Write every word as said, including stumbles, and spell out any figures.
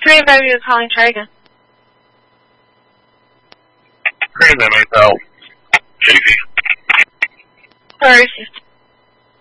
Korean baby is calling. Try again. Korean baby, help. J P. Where is she?